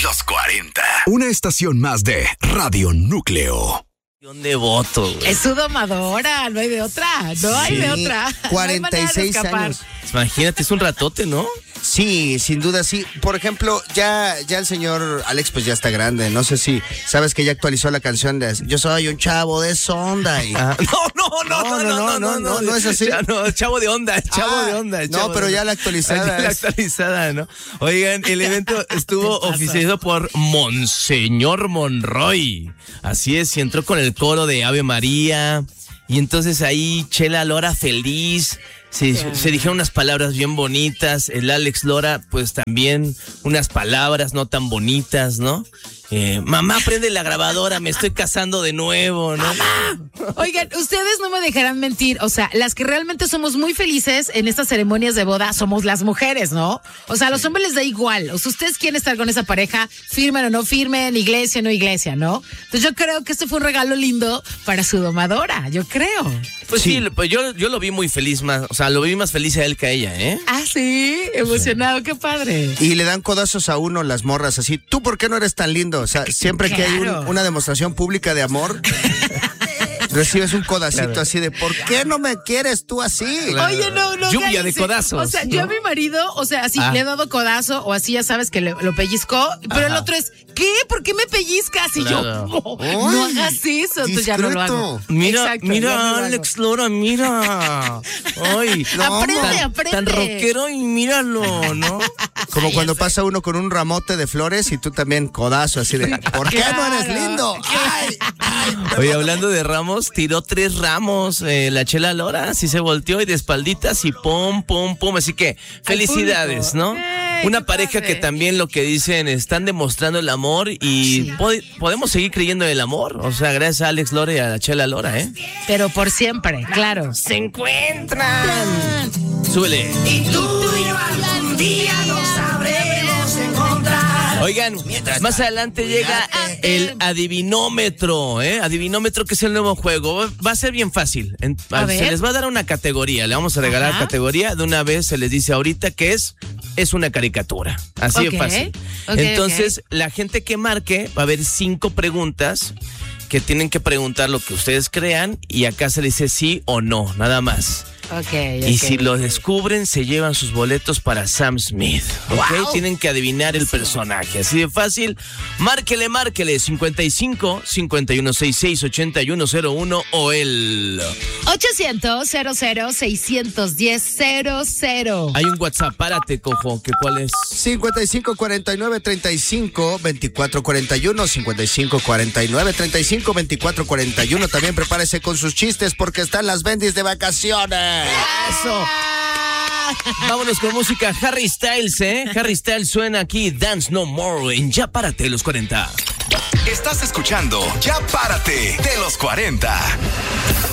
Los 40. Una estación más de Radio Núcleo. De voto, güey. Es su domadora, no hay de otra. No hay de otra. 46 años. Imagínate, es un ratote, ¿no? Sí, sin duda sí. Por ejemplo, ya el señor Alex pues ya está grande. No sé si sabes que ya actualizó la canción de Yo soy un chavo de sonda. Y... No es así. No, chavo de onda, chavo de onda. No, pero ya la actualizada. La actualizada, ¿no? Oigan, el evento estuvo oficializado por Monseñor Monroy. Así es, y entró con el coro de Ave María. Y entonces ahí Chela Lora feliz. Se dijeron unas palabras bien bonitas. El Alex Lora, pues también unas palabras no tan bonitas, ¿no? Mamá, prende la grabadora, me estoy casando de nuevo, ¿no? ¡Mamá! Oigan, ustedes no me dejarán mentir. O sea, las que realmente somos muy felices en estas ceremonias de boda somos las mujeres, ¿no? O sea, a los hombres les da igual. O sea, ustedes quieren estar con esa pareja, firmen o no firmen, iglesia o no iglesia, ¿no? Entonces yo creo que este fue un regalo lindo para su domadora, yo creo. Pues sí, pues yo lo vi muy feliz más, o sea, lo vi más feliz a él que a ella, ¿eh? Ah, sí, emocionado, qué padre. Y le dan codazos a uno las morras así. ¿Tú por qué no eres tan lindo? O sea, siempre que hay una demostración pública de amor, recibes un codacito así de ¿por qué no me quieres tú así? Oye, no. Lluvia de codazos. O sea, yo a mi marido, o sea, así le he dado codazo o así, ya sabes que lo pellizcó, pero el otro es, ¿qué? ¿Por qué me pellizcas? Y yo, no hagas eso, entonces ya no lo hago. Mira, Exacto, Alex Lora, mira. Ay, aprende. Tan rockero y míralo, ¿no? Como cuando pasa uno con un ramote de flores y tú también codazo así de ¿por qué no eres lindo? Ay, oye, hablando de ramos, tiró 3 ramos la Chela Lora, así se volteó y de espalditas y pum, así que felicidades, ¿no? Una pareja que también lo que dicen, están demostrando el amor y podemos seguir creyendo en el amor, o sea, gracias a Alex Lora y a la Chela Lora, ¿eh? Pero por siempre, claro. Se encuentran. Súbele. Y tú y yo algún día nos sabremos encontrar. Oigan, más adelante llega el adivinómetro, Adivinómetro, que es el nuevo juego. Va a ser bien fácil. Se les va a dar una categoría. Le vamos a regalar categoría. De una vez se les dice ahorita que es una caricatura. Así de fácil. Entonces, la gente que marque va a haber 5 preguntas que tienen que preguntar lo que ustedes crean y acá se les dice sí o no, nada más. Y si lo descubren, se llevan sus boletos para Sam Smith. Wow. Tienen que adivinar el personaje. Así de fácil. Márquele. 55-5166-8101 o el 800-00-610-00. Hay un WhatsApp, párate, cojo. ¿Cuál es? 55-49-35-2441. 55-49-35-2441. También prepárese con sus chistes porque están las bendis de vacaciones. Eso. Vámonos con música. Harry Styles, Harry Styles suena aquí. Dance No More en Ya Párate, los 40. Estás escuchando Ya Párate, de los 40.